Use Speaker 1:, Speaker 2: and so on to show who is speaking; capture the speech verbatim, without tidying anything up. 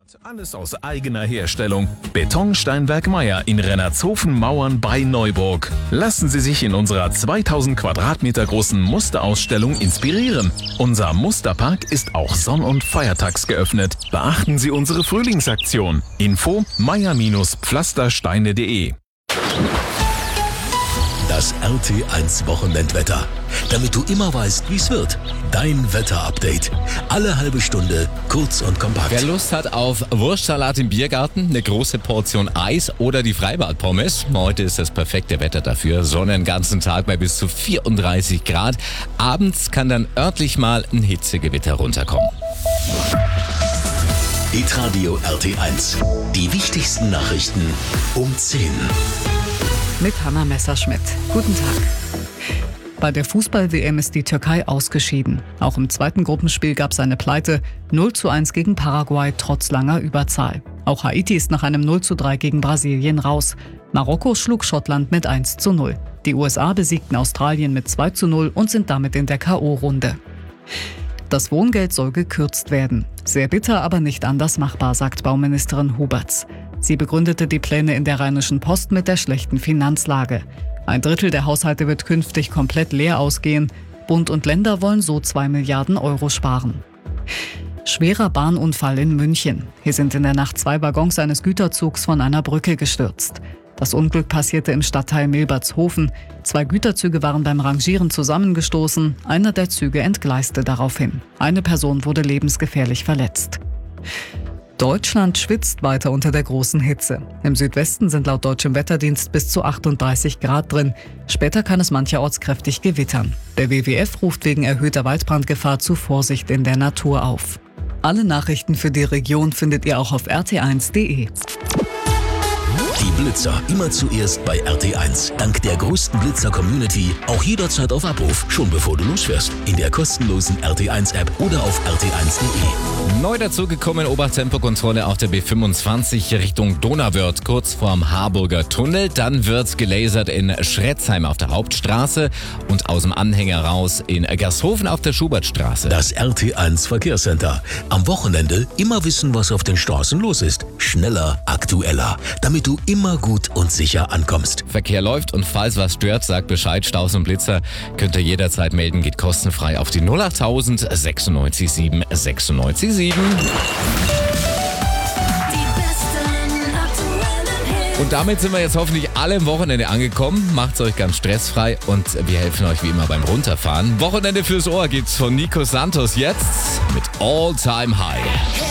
Speaker 1: Alles aus eigener Herstellung. Betonsteinwerk Mayr in Rennertshofen-Mauern bei Neuburg. Lassen Sie sich in unserer zweitausend Quadratmeter großen Musterausstellung inspirieren. Unser Musterpark ist auch sonn- und feiertags geöffnet. Beachten Sie unsere Frühlingsaktion. Info mayr Pflastersteine punkt de.
Speaker 2: Das R T eins Wochenendwetter. Damit du immer weißt, wie es wird. Dein Wetterupdate. Alle halbe Stunde, kurz und kompakt.
Speaker 3: Wer Lust hat auf Wurstsalat im Biergarten, eine große Portion Eis oder die Freibad-Pommes, heute ist das perfekte Wetter dafür. Sonne den ganzen Tag bei bis zu vierunddreißig Grad. Abends kann dann örtlich mal ein Hitzegewitter runterkommen.
Speaker 2: Hitradio R T eins. Die wichtigsten Nachrichten um zehn.
Speaker 4: Mit Hanna Messerschmidt. Guten Tag. Bei der Fußball-W M ist die Türkei ausgeschieden. Auch im zweiten Gruppenspiel gab es eine Pleite. null zu eins gegen Paraguay trotz langer Überzahl. Auch Haiti ist nach einem null zu drei gegen Brasilien raus. Marokko schlug Schottland mit eins zu null. Die U S A besiegten Australien mit zwei zu null und sind damit in der K O-Runde. Das Wohngeld soll gekürzt werden. Sehr bitter, aber nicht anders machbar, sagt Bauministerin Huberts. Sie begründete die Pläne in der Rheinischen Post mit der schlechten Finanzlage. Ein Drittel der Haushalte wird künftig komplett leer ausgehen. Bund und Länder wollen so zwei Milliarden Euro sparen. Schwerer Bahnunfall in München. Hier sind in der Nacht zwei Waggons eines Güterzugs von einer Brücke gestürzt. Das Unglück passierte im Stadtteil Milbertshofen. Zwei Güterzüge waren beim Rangieren zusammengestoßen. Einer der Züge entgleiste daraufhin. Eine Person wurde lebensgefährlich verletzt. Deutschland schwitzt weiter unter der großen Hitze. Im Südwesten sind laut deutschem Wetterdienst bis zu achtunddreißig Grad drin. Später kann es mancherorts kräftig gewittern. Der W W F ruft wegen erhöhter Waldbrandgefahr zu Vorsicht in der Natur auf. Alle Nachrichten für die Region findet ihr auch auf r t eins punkt de.
Speaker 2: Die Blitzer immer zuerst bei R T eins. Dank der größten Blitzer-Community auch jederzeit auf Abruf, schon bevor du losfährst. In der kostenlosen R T eins App oder auf r t eins punkt de.
Speaker 3: Neu dazugekommen Obertempokontrolle auf der B fünfundzwanzig Richtung Donauwörth, kurz vorm Harburger Tunnel. Dann wird gelasert in Schretzheim auf der Hauptstraße und aus dem Anhänger raus in Gershofen auf der Schubertstraße.
Speaker 2: Das R T eins Verkehrscenter. Am Wochenende immer wissen, was auf den Straßen los ist. Schneller, aktueller, damit du immer gut und sicher ankommst.
Speaker 3: Verkehr läuft und falls was stört, sagt Bescheid. Staus und Blitzer könnt ihr jederzeit melden, geht kostenfrei auf die null achttausend sechsundneunzig sieben sechsundneunzig sieben. Und damit sind wir jetzt hoffentlich alle am Wochenende angekommen. Macht's euch ganz stressfrei und wir helfen euch wie immer beim Runterfahren. Wochenende fürs Ohr gibt's von Nico Santos jetzt mit All Time High.